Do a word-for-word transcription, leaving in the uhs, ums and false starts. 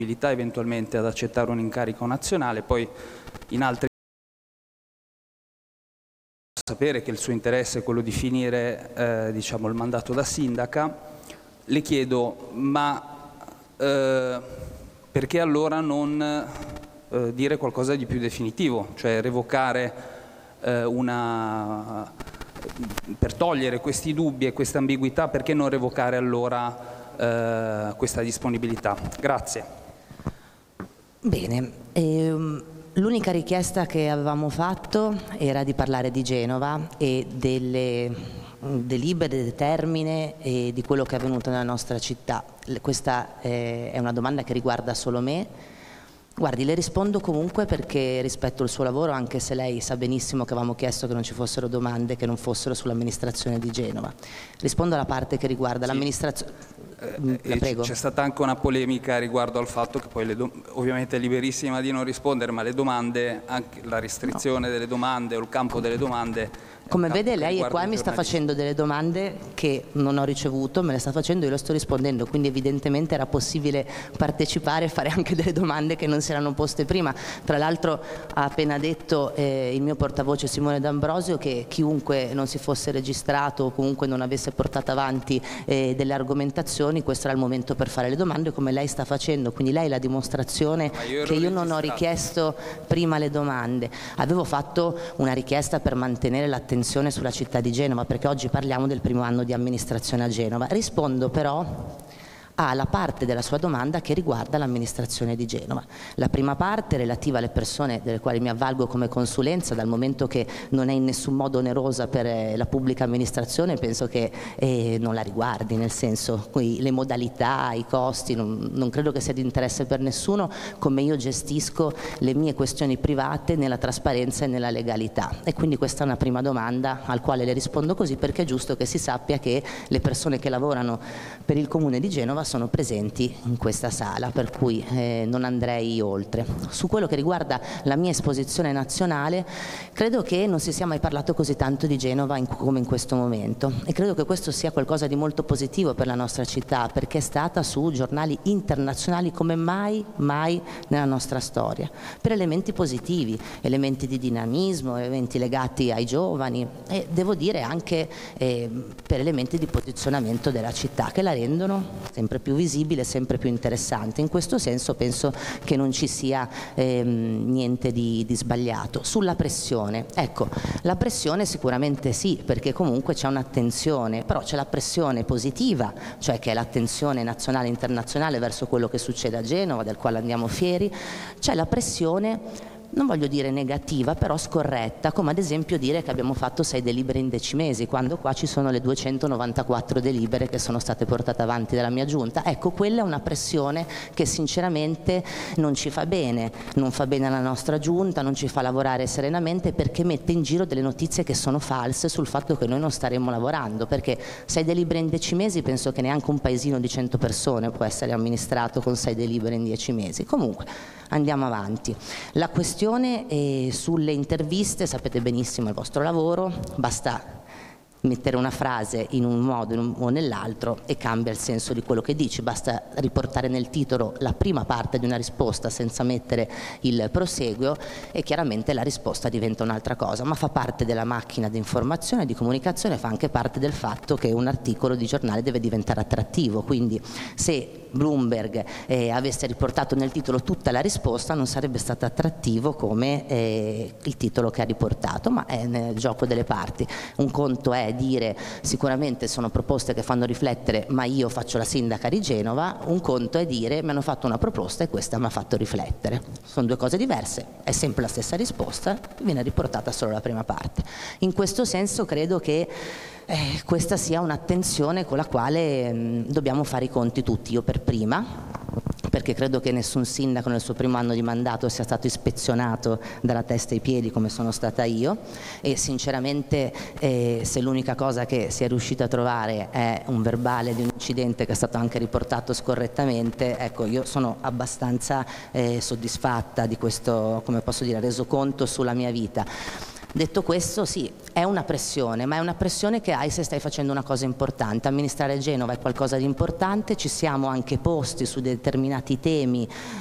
eventualmente ad accettare un incarico nazionale, poi in altri sapere che il suo interesse è quello di finire eh, diciamo, il mandato da sindaca. Le chiedo, ma eh, perché allora non eh, dire qualcosa di più definitivo, cioè revocare eh, una... per togliere questi dubbi e questa ambiguità, perché non revocare allora eh, questa disponibilità? Grazie. Bene, ehm, l'unica richiesta che avevamo fatto era di parlare di Genova e delle delibere, del termine e di quello che è avvenuto nella nostra città. Questa eh, è una domanda che riguarda solo me. Guardi, le rispondo comunque perché rispetto il suo lavoro, anche se lei sa benissimo che avevamo chiesto che non ci fossero domande che non fossero sull'amministrazione di Genova. Rispondo alla parte che riguarda sì. l'amministrazione. Eh, C'è stata anche una polemica riguardo al fatto che poi le ovviamente è liberissima di non rispondere, ma le domande, anche la restrizione no. delle domande o il campo delle domande. Come vede lei è qua e mi sta facendo delle domande che non ho ricevuto, me le sta facendo e io le sto rispondendo, quindi evidentemente era possibile partecipare e fare anche delle domande che non si erano poste prima. Tra l'altro ha appena detto eh, il mio portavoce Simone D'Ambrosio che chiunque non si fosse registrato o comunque non avesse portato avanti eh, delle argomentazioni, questo era il momento per fare le domande come lei sta facendo, quindi lei è la dimostrazione io che io non ho richiesto prima le domande. Avevo fatto una richiesta per mantenere l'attenzione sulla città di Genova, perché oggi parliamo del primo anno di amministrazione a Genova. Rispondo però alla parte della sua domanda che riguarda l'amministrazione di Genova. La prima parte relativa alle persone delle quali mi avvalgo come consulenza, dal momento che non è in nessun modo onerosa per eh, la pubblica amministrazione, penso che eh, non la riguardi, nel senso qui, le modalità, i costi, non, non credo che sia di interesse per nessuno come io gestisco le mie questioni private nella trasparenza e nella legalità. E quindi questa è una prima domanda al quale le rispondo così, perché è giusto che si sappia che le persone che lavorano per il Comune di Genova sono presenti in questa sala, per cui eh, non andrei oltre. Su quello che riguarda la mia esposizione nazionale, credo che non si sia mai parlato così tanto di Genova in, come in questo momento, e credo che questo sia qualcosa di molto positivo per la nostra città, perché è stata su giornali internazionali come mai, mai nella nostra storia, per elementi positivi, elementi di dinamismo, elementi legati ai giovani e devo dire anche eh, per elementi di posizionamento della città che la rendono sempre più visibile, sempre più interessante. In questo senso penso che non ci sia ehm, niente di, di sbagliato. Sulla pressione, ecco, la pressione sicuramente sì, perché comunque c'è un'attenzione, però c'è la pressione positiva, cioè che è l'attenzione nazionale e internazionale verso quello che succede a Genova, del quale andiamo fieri, c'è la pressione non voglio dire negativa, però scorretta, come ad esempio dire che abbiamo fatto sei delibere in dieci mesi, quando qua ci sono le duecentonovantaquattro delibere che sono state portate avanti dalla mia giunta. Ecco, quella è una pressione che sinceramente non ci fa bene, non fa bene alla nostra giunta, non ci fa lavorare serenamente, perché mette in giro delle notizie che sono false sul fatto che noi non staremo lavorando, perché sei delibere in dieci mesi, penso che neanche un paesino di cento persone può essere amministrato con sei delibere in dieci mesi. Comunque andiamo avanti. La questione eh, sulle interviste, sapete benissimo il vostro lavoro, basta mettere una frase in un modo o nell'altro e cambia il senso di quello che dici, basta riportare nel titolo la prima parte di una risposta senza mettere il proseguio e chiaramente la risposta diventa un'altra cosa, ma fa parte della macchina di informazione e di comunicazione, fa anche parte del fatto che un articolo di giornale deve diventare attrattivo, quindi se Bloomberg eh, avesse riportato nel titolo tutta la risposta non sarebbe stato attrattivo come eh, il titolo che ha riportato, ma è nel gioco delle parti. Un conto è dire sicuramente sono proposte che fanno riflettere, ma io faccio la sindaca di Genova, un conto è dire mi hanno fatto una proposta e questa mi ha fatto riflettere. Sono due cose diverse, è sempre la stessa risposta, viene riportata solo la prima parte. In questo senso credo che Eh, questa sia un'attenzione con la quale mh, dobbiamo fare i conti tutti, io per prima, perché credo che nessun sindaco nel suo primo anno di mandato sia stato ispezionato dalla testa ai piedi come sono stata io, e sinceramente eh, se l'unica cosa che si è riuscito a trovare è un verbale di un incidente che è stato anche riportato scorrettamente, ecco, io sono abbastanza eh, soddisfatta di questo, come posso dire, resoconto sulla mia vita. Detto questo, sì, è una pressione, ma è una pressione che hai se stai facendo una cosa importante. Amministrare Genova è qualcosa di importante, ci siamo anche posti su determinati temi